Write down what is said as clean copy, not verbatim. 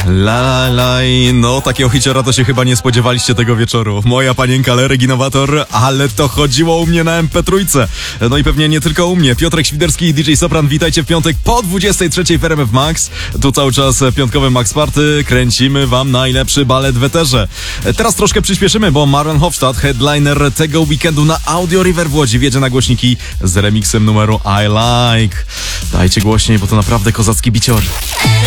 Lalaj, no takiego hiciora to się chyba nie spodziewaliście tego wieczoru. Moja panienka Reginowator, ale to chodziło u mnie na MP3. No i pewnie nie tylko u mnie. Piotrek Świderski i DJ Sopran, witajcie w piątek po 23 w RMF Max. Tu cały czas piątkowy Max Party. Kręcimy wam najlepszy balet w eterze. Teraz troszkę przyspieszymy, bo Marwan Hofstadt, headliner tego weekendu na Audio River w Łodzi, wjedzie na głośniki z remixem numeru I Like. Dajcie głośniej, bo to naprawdę kozacki bicior.